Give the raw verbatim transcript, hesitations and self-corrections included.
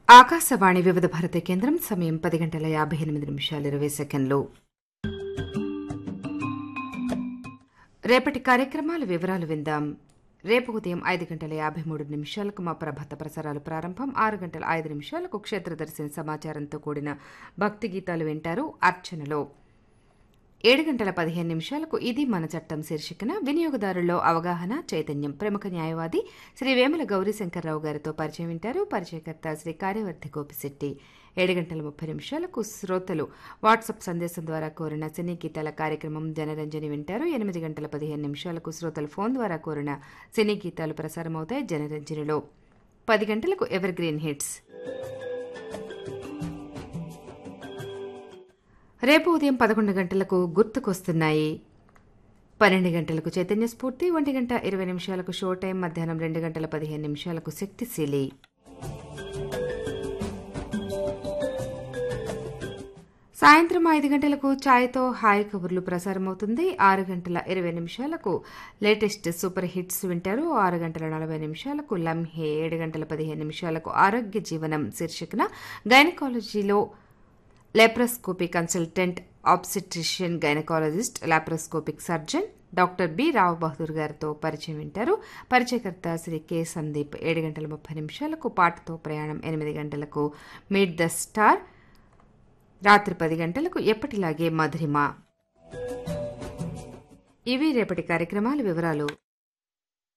ఆకాశవాణి వివిధ భారతి కేంద్రం సమయం పది గంటల యాభై ఎనిమిది నిమిషాలు ఇరవై సెకండ్లు. రేపటి కార్యక్రమాల వివరాలు విందాం. రేపు ఉదయం ఐదు గంటల యాభై మూడు నిమిషాలకు మా ప్రభాత ప్రసారాలు ప్రారంభం. ఆరు గంటల ఐదు నిమిషాలకు క్షేత్రదర్శిని సమాచారంతో కూడిన భక్తి గీతాలు వింటారు అర్చనలో. ఏడు గంటల పదిహేను నిమిషాలకు ఇది మన చట్టం శీర్షికన వినియోగదారుల్లో అవగాహన చైతన్యం ప్రముఖ న్యాయవాది శ్రీ వేముల గౌరీశంకర్రావు గారితో పరిచయం వింటారు. పరిచయకర్త శ్రీ కార్యవర్తి గోపిశెట్టి. ఏడు గంటల ముప్పై నిమిషాలకు శ్రోతలు వాట్సాప్ సందేశం ద్వారా కోరిన సినీ గీతాల కార్యక్రమం జనరంజని వింటారు. ఎనిమిది గంటల పదిహేను నిమిషాలకు శ్రోతలు ఫోన్ ద్వారా కోరిన సినీ గీతాలు ప్రసారమవుతాయి జనరంజనిలో. పది గంటలకు ఎవర్ గ్రీన్ హిట్స్. రేపు ఉదయం పదకొండు గంటలకు గుర్తుకొస్తున్నాయి. పన్నెండు గంటలకు చైతన్య స్ఫూర్తి. ఒంటి గంట ఇరవై నిమిషాలకు షో టైం. మధ్యాహ్నం రెండు గంటల పదిహేను నిమిషాలకు శక్తిశీలి. సాయంత్రం ఐదు గంటలకు ఛాయ్తో హాయ్ కబుర్లు ప్రసారమవుతుంది. ఆరు గంటల ఇరవై నిమిషాలకు లేటెస్ట్ సూపర్ హిట్స్ వింటారు. ఆరు గంటల నలభై నిమిషాలకు లంహే. ఏడు గంటల పదిహేను నిమిషాలకు ఆరోగ్య జీవనం శీర్షికన గైనకాలజీలో laparoscopy consultant obstetrician gynaecologist laparoscopic surgeon doctor B రావు బహదూర్ గారితో పరిచయం వింటారు. పరిచయకర్త శ్రీ కె సందీప్. ఏడు గంటల ముప్పై నిమిషాలకు పాటతో ప్రయాణం. ఎనిమిది గంటలకు మీట్ ద స్టార్. రాత్రి పది గంటలకు ఎప్పటిలాగే మధురిమ. ఇవి రేపటి కార్యక్రమాల వివరాలు.